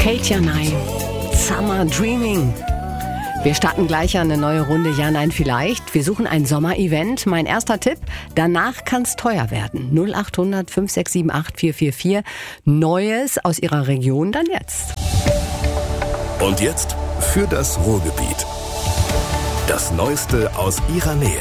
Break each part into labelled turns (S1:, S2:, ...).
S1: Katja Nay, Summer Dreaming. Wir starten gleich eine neue Runde Ja, Nein, Vielleicht. Wir suchen ein Sommerevent. Mein erster Tipp, danach kann es teuer werden. 0800 5678 444. Neues aus Ihrer Region dann jetzt.
S2: Und jetzt für das Ruhrgebiet. Das Neueste aus Ihrer Nähe.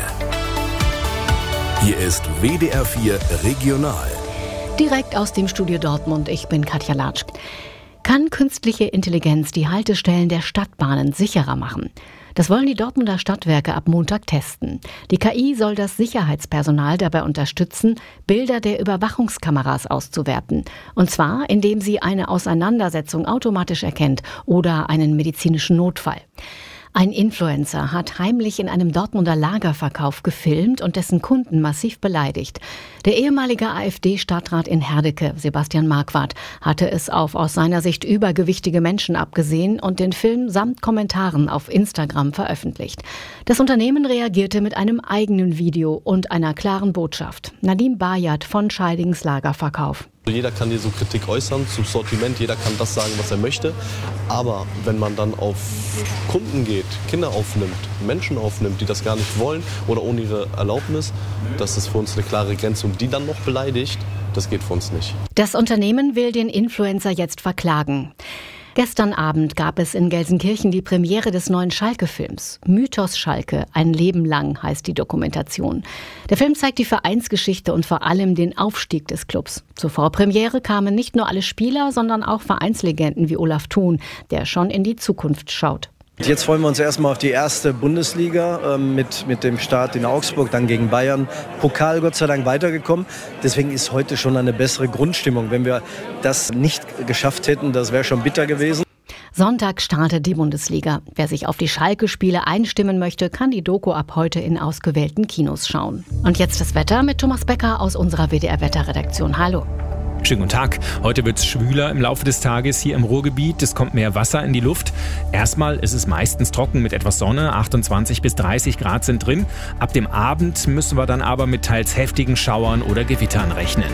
S2: Hier ist WDR 4 Regional.
S1: Direkt aus dem Studio Dortmund. Ich bin Katja Latsch. Kann künstliche Intelligenz die Haltestellen der Stadtbahnen sicherer machen? Das wollen die Dortmunder Stadtwerke ab Montag testen. Die KI soll das Sicherheitspersonal dabei unterstützen, Bilder der Überwachungskameras auszuwerten. Und zwar, indem sie eine Auseinandersetzung automatisch erkennt oder einen medizinischen Notfall. Ein Influencer hat heimlich in einem Dortmunder Lagerverkauf gefilmt und dessen Kunden massiv beleidigt. Der ehemalige AfD-Stadtrat in Herdecke, Sebastian Marquardt, hatte es auf aus seiner Sicht übergewichtige Menschen abgesehen und den Film samt Kommentaren auf Instagram veröffentlicht. Das Unternehmen reagierte mit einem eigenen Video und einer klaren Botschaft. Nadim Bayat von Scheidings Lagerverkauf.
S3: Jeder kann hier so Kritik äußern zum Sortiment, jeder kann das sagen, was er möchte. Aber wenn man dann auf Kunden geht, Kinder aufnimmt, Menschen aufnimmt, die das gar nicht wollen oder ohne ihre Erlaubnis, das ist für uns eine klare Grenze. Und die dann noch beleidigt, das geht für uns nicht. Das Unternehmen will den Influencer jetzt verklagen. Gestern Abend gab es in Gelsenkirchen die Premiere des neuen Schalke-Films. Mythos Schalke, ein Leben lang heißt die Dokumentation. Der Film zeigt die Vereinsgeschichte und vor allem den Aufstieg des Clubs. Zur Vorpremiere kamen nicht nur alle Spieler, sondern auch Vereinslegenden wie Olaf Thon, der schon in die Zukunft schaut.
S4: Jetzt freuen wir uns erstmal auf die erste Bundesliga mit dem Start in Augsburg, dann gegen Bayern. Pokal Gott sei Dank weitergekommen. Deswegen ist heute schon eine bessere Grundstimmung. Wenn wir das nicht geschafft hätten, das wäre schon bitter gewesen.
S1: Sonntag startet die Bundesliga. Wer sich auf die Schalke-Spiele einstimmen möchte, kann die Doku ab heute in ausgewählten Kinos schauen. Und jetzt das Wetter mit Thomas Becker aus unserer WDR-Wetterredaktion. Hallo.
S5: Schönen guten Tag. Heute wird es schwüler im Laufe des Tages hier im Ruhrgebiet. Es kommt mehr Wasser in die Luft. Erstmal ist es meistens trocken mit etwas Sonne. 28 bis 30 Grad sind drin. Ab dem Abend müssen wir dann aber mit teils heftigen Schauern oder Gewittern rechnen.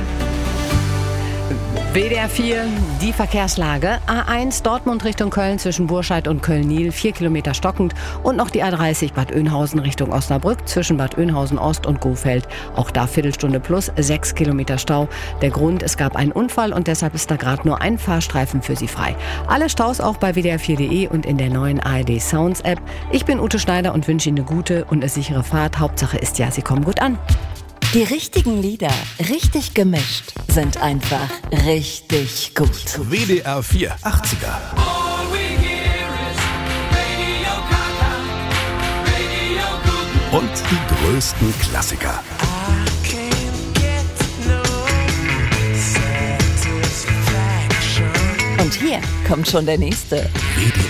S1: WDR 4, die Verkehrslage. A1 Dortmund Richtung Köln zwischen Burscheid und Köln-Niel, 4 Kilometer stockend. Und noch die A30 Bad Oeynhausen Richtung Osnabrück zwischen Bad Oeynhausen Ost und Gohfeld. Auch da Viertelstunde plus, 6 Kilometer Stau. Der Grund, es gab einen Unfall und deshalb ist da gerade nur ein Fahrstreifen für Sie frei. Alle Staus auch bei wdr4.de und in der neuen ARD Sounds App. Ich bin Ute Schneider und wünsche Ihnen eine gute und eine sichere Fahrt. Hauptsache ist ja, Sie kommen gut an.
S6: Die richtigen Lieder, richtig gemischt, sind einfach richtig gut.
S2: WDR 4 80er. Und die größten Klassiker.
S6: Und hier kommt schon der nächste.
S2: WDR